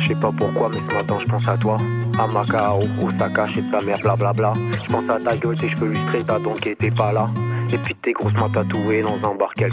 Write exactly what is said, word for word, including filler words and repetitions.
Je sais pas pourquoi, mais ce matin je pense à toi. À Macao, Osaka, chez ta mère, blablabla. Je pense à ta gueule, tes cheveux lustrés, t'as donc été pas là. Et puis tes grosses mains tatouées dans un bar quelque